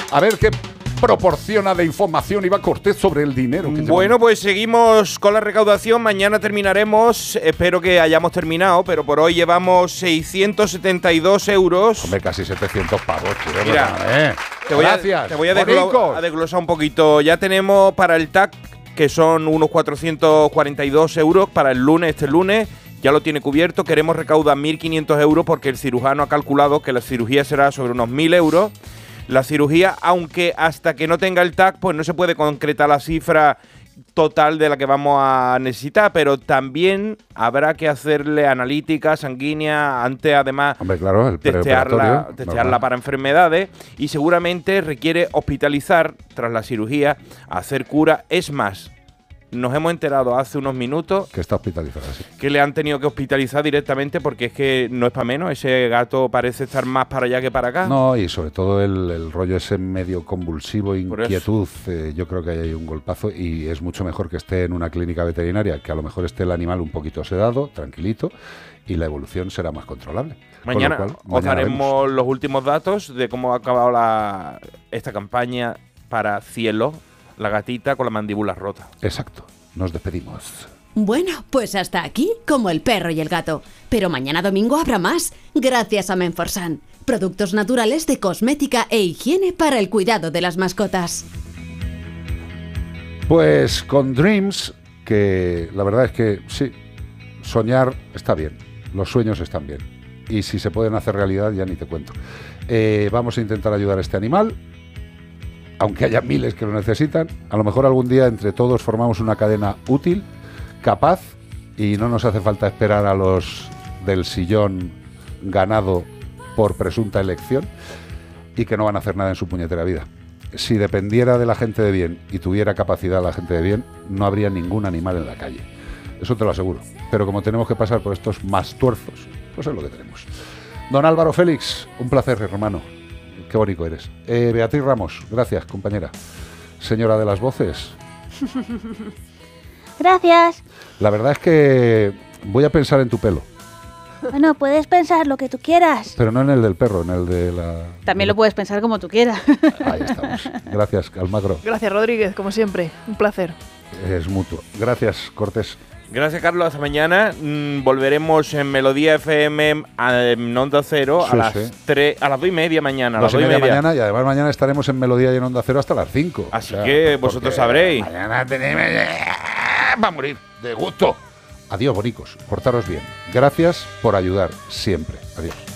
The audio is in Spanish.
A ver qué proporciona de información Iván Cortés sobre el dinero que Bueno, pues seguimos con la recaudación. Mañana terminaremos. Espero que hayamos terminado, pero por hoy llevamos 672 euros. Hombre, casi 700 pavos, tío. Mira, te voy a desglosar un poquito. Ya tenemos para el TAC, que son unos 442 euros para el lunes, este lunes. Ya lo tiene cubierto. Queremos recaudar 1.500 euros porque el cirujano ha calculado que la cirugía será sobre unos 1.000 euros. La cirugía, aunque hasta que no tenga el TAC, pues no se puede concretar la cifra total de la que vamos a necesitar, pero también habrá que hacerle analítica sanguínea antes, además, testearla para enfermedades, y seguramente requiere hospitalizar tras la cirugía, hacer cura. Es más, nos hemos enterado hace unos minutos que está hospitalizada, sí. Que le han tenido que hospitalizar directamente porque es que no es para menos. Ese gato parece estar más para allá que para acá. No, y sobre todo el rollo ese medio convulsivo, inquietud. Yo creo que hay un golpazo y es mucho mejor que esté en una clínica veterinaria, que a lo mejor esté el animal un poquito sedado, tranquilito, y la evolución será más controlable. Mañana os daremos los últimos datos de cómo ha acabado esta campaña para Cielo, la gatita con la mandíbula rota. Exacto. Nos despedimos. Bueno, pues hasta aquí, como el perro y el gato. Pero mañana domingo habrá más, gracias a Menforsan. Productos naturales de cosmética e higiene para el cuidado de las mascotas. Pues con Dreams, que la verdad es que sí, soñar está bien, los sueños están bien. Y si se pueden hacer realidad, ya ni te cuento. Vamos a intentar ayudar a este animal, aunque haya miles que lo necesitan. A lo mejor algún día entre todos formamos una cadena útil, capaz, y no nos hace falta esperar a los del sillón ganado por presunta elección y que no van a hacer nada en su puñetera vida. Si dependiera de la gente de bien y tuviera capacidad la gente de bien, no habría ningún animal en la calle. Eso te lo aseguro. Pero como tenemos que pasar por estos mastuerzos, pues es lo que tenemos. Don Álvaro Félix, un placer, hermano. Qué bonito eres. Beatriz Ramos, gracias, compañera. Señora de las voces. Gracias. La verdad es que voy a pensar en tu pelo. Bueno, puedes pensar lo que tú quieras. Pero no en el del perro, en el de la... También lo puedes pensar como tú quieras. Ahí estamos. Gracias, Almagro. Gracias, Rodríguez, como siempre. Un placer. Es mutuo. Gracias, Cortés. Gracias, Carlos. Hasta mañana. Volveremos en Melodía FM en Onda Cero a las 3, a las 2:30 mañana. A las 2:30 mañana, y además mañana estaremos en Melodía y en Onda Cero hasta las 5. Así que vosotros sabréis. Mañana tenemos... va a morir de gusto. Adiós, bonicos. Portaros bien. Gracias por ayudar siempre. Adiós.